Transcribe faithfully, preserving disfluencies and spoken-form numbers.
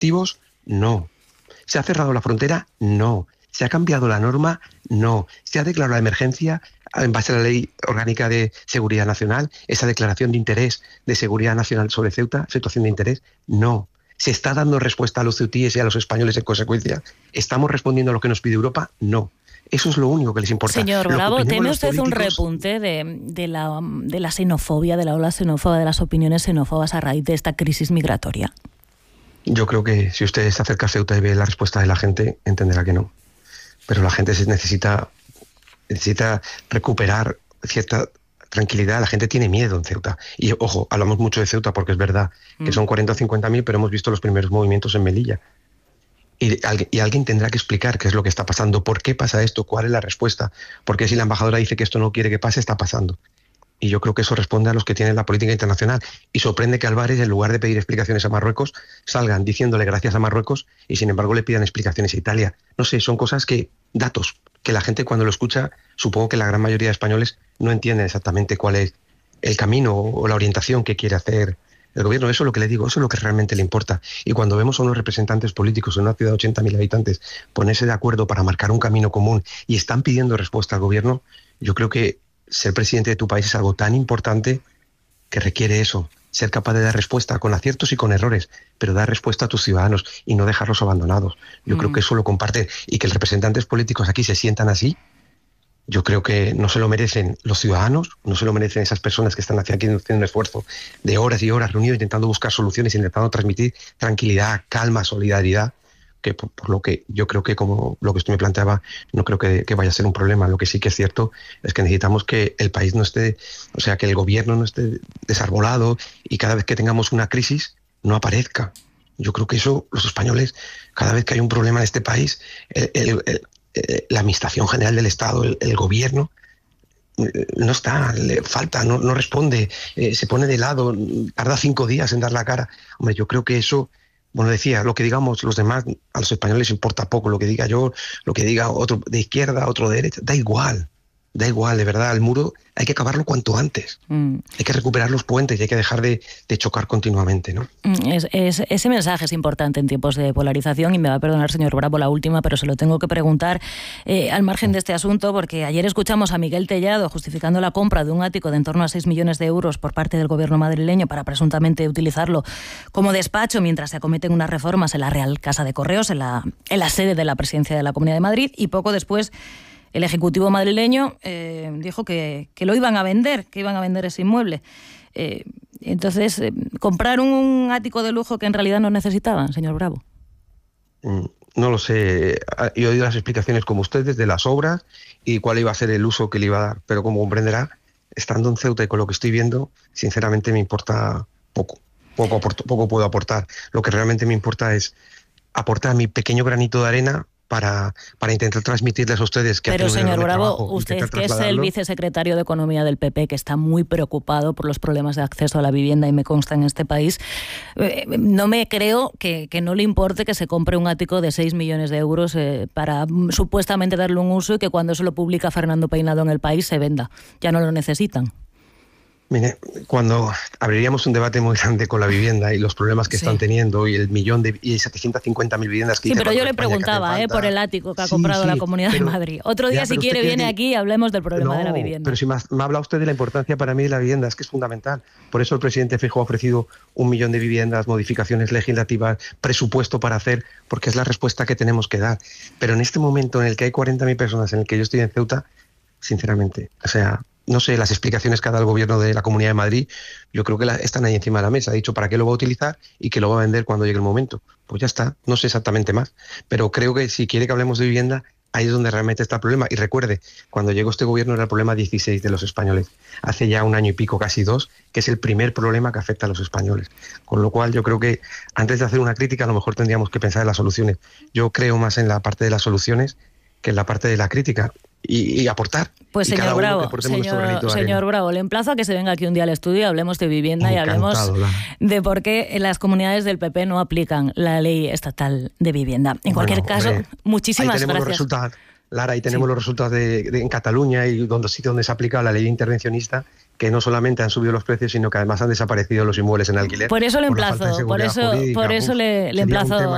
restrictivos? No. ¿Se ha cerrado la frontera? No. ¿Se ha cambiado la norma? No. ¿Se ha declarado la emergencia en base a la Ley Orgánica de Seguridad Nacional? ¿Esa declaración de interés de seguridad nacional sobre Ceuta, situación de interés? No. ¿Se está dando respuesta a los ceutíes y a los españoles en consecuencia? ¿Estamos respondiendo a lo que nos pide Europa? No. Eso es lo único que les importa. Señor Bravo, ¿teme usted políticos... un repunte de, de, la, de la xenofobia, de la ola xenófoba, de las opiniones xenófobas a raíz de esta crisis migratoria? Yo creo que si usted se acerca a Ceuta y ve la respuesta de la gente, entenderá que no. Pero la gente se necesita, necesita recuperar cierta tranquilidad. La gente tiene miedo en Ceuta. Y ojo, hablamos mucho de Ceuta porque es verdad mm. que son cuarenta o cincuenta mil, pero hemos visto los primeros movimientos en Melilla. Y, y alguien tendrá que explicar qué es lo que está pasando, por qué pasa esto, cuál es la respuesta, porque si la embajadora dice que esto no quiere que pase, está pasando. Y yo creo que eso responde a los que tienen la política internacional. Y sorprende que Álvarez, en lugar de pedir explicaciones a Marruecos, salgan diciéndole gracias a Marruecos y sin embargo le pidan explicaciones a Italia. No sé, son cosas que, datos, que la gente cuando lo escucha, supongo que la gran mayoría de españoles no entienden exactamente cuál es el camino o la orientación que quiere hacer el gobierno. Eso es lo que le digo, eso es lo que realmente le importa. Y cuando vemos a unos representantes políticos en una ciudad de ochenta mil habitantes ponerse de acuerdo para marcar un camino común y están pidiendo respuesta al gobierno, yo creo que ser presidente de tu país es algo tan importante que requiere eso, ser capaz de dar respuesta con aciertos y con errores, pero dar respuesta a tus ciudadanos y no dejarlos abandonados. Yo mm. creo que eso lo comparten, y que los representantes políticos aquí se sientan así, yo creo que no se lo merecen los ciudadanos, no se lo merecen esas personas que están aquí haciendo un esfuerzo de horas y horas reunidos intentando buscar soluciones, intentando transmitir tranquilidad, calma, solidaridad, que por, por lo que yo creo que, como lo que usted me planteaba, no creo que, que vaya a ser un problema. Lo que sí que es cierto es que necesitamos que el país no esté, o sea, que el gobierno no esté desarbolado y cada vez que tengamos una crisis no aparezca. Yo creo que eso, los españoles, cada vez que hay un problema en este país, el, el, el, el, la administración general del Estado, el, el gobierno, no está, le falta, no, no responde, eh, se pone de lado, tarda cinco días en dar la cara. Hombre, yo creo que eso... Bueno, decía, lo que digamos los demás, a los españoles importa poco, lo que diga yo, lo que diga otro de izquierda, otro de derecha, da igual, da igual, de verdad, el muro hay que acabarlo cuanto antes, mm. hay que recuperar los puentes y hay que dejar de, de chocar continuamente, ¿no? Es, es, ese mensaje es importante en tiempos de polarización, y me va a perdonar, señor Bravo, la última, pero se lo tengo que preguntar eh, al margen de este asunto, porque ayer escuchamos a Miguel Tellado justificando la compra de un ático de en torno a seis millones de euros por parte del gobierno madrileño para presuntamente utilizarlo como despacho mientras se acometen unas reformas en la Real Casa de Correos, en la, en la sede de la Presidencia de la Comunidad de Madrid, y poco después el Ejecutivo madrileño eh, dijo que, que lo iban a vender, que iban a vender ese inmueble. Eh, entonces, eh, ¿comprar un ático de lujo que en realidad no necesitaban, señor Bravo? No lo sé. He oído las explicaciones como ustedes de las obras y cuál iba a ser el uso que le iba a dar. Pero como comprenderá, estando en Ceuta y con lo que estoy viendo, sinceramente me importa poco. Poco, poco puedo aportar. Lo que realmente me importa es aportar mi pequeño granito de arena para, para intentar transmitirles a ustedes que... Pero, señor Bravo, trabajo, usted que es el vicesecretario de Economía del P P, que está muy preocupado por los problemas de acceso a la vivienda, y me consta en este país, eh, no me creo que, que no le importe que se compre un ático de seis millones de euros eh, para supuestamente darle un uso, y que cuando eso lo publica Fernando Peinado en El País se venda. Ya no lo necesitan. Mire, cuando abriríamos un debate muy grande con la vivienda y los problemas que sí. están teniendo y el millón de y setecientas cincuenta mil viviendas que sí, pero yo le preguntaba eh, por el ático que ha sí, comprado sí, la Comunidad pero, de Madrid. Otro día, ya, si quiere, viene aquí y hablemos del problema no, de la vivienda. Pero si me, me habla usted de la importancia para mí de la vivienda, es que es fundamental. Por eso el presidente Feijóo ha ofrecido un millón de viviendas, modificaciones legislativas, presupuesto para hacer, porque es la respuesta que tenemos que dar. Pero en este momento en el que hay cuarenta mil personas, en el que yo estoy en Ceuta, sinceramente, o sea... No sé, las explicaciones que ha dado el gobierno de la Comunidad de Madrid, yo creo que la, están ahí encima de la mesa. Ha dicho para qué lo va a utilizar y que lo va a vender cuando llegue el momento. Pues ya está, no sé exactamente más. Pero creo que si quiere que hablemos de vivienda, ahí es donde realmente está el problema. Y recuerde, cuando llegó este gobierno era el problema dieciséis de los españoles. Hace ya un año y pico, casi dos, que es el primer problema que afecta a los españoles. Con lo cual yo creo que antes de hacer una crítica, a lo mejor tendríamos que pensar en las soluciones. Yo creo más en la parte de las soluciones que en la parte de la crítica. Y, y aportar. Pues y señor Bravo, señor, señor Bravo, le emplazo a que se venga aquí un día al estudio y hablemos de vivienda. Encantado, y hablemos ¿verdad? de por qué las comunidades del P P no aplican la ley estatal de vivienda. En bueno, cualquier caso, hombre, muchísimas ahí tenemos gracias. Los resultados, Lara, ahí tenemos sí. los resultados de, de, en Cataluña y donde sí donde se aplica la ley intervencionista, que no solamente han subido los precios, sino que además han desaparecido los inmuebles en alquiler. Por eso le emplazo, por, por eso, por eso le, le emplazo